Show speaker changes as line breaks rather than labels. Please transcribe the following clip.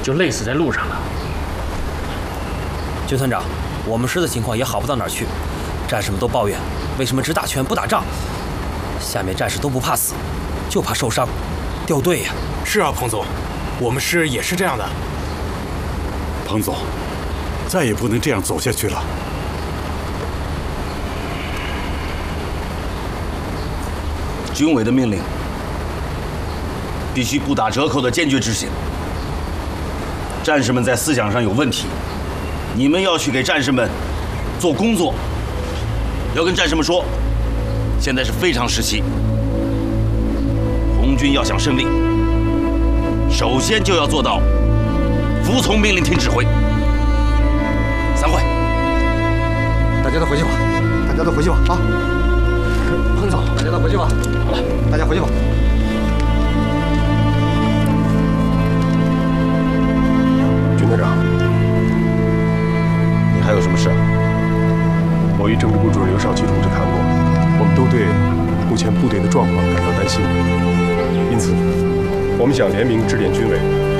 就累死在路上了。
军团长，我们师的情况也好不到哪儿去，战士们都抱怨，为什么只打拳不打仗？下面战士都不怕死，就怕受伤，掉队呀。
是啊，彭总，我们师也是这样的。
彭总，再也不能这样走下去了。
军委的命令必须不打折扣的坚决执行。战士们在思想上有问题，你们要去给战士们做工作，要跟战士们说，现在是非常时期，红军要想胜利，首先就要做到服从命令、听指挥。散会。
大家都回去吧，大家都回去吧啊！彭总，大家都回去吧，来，大家回去吧。
军团长，
你还有什么事啊？
我与政治部主任刘少奇同志谈过，我们都对目前部队的状况感到担心，因此，我们想联名致电军委。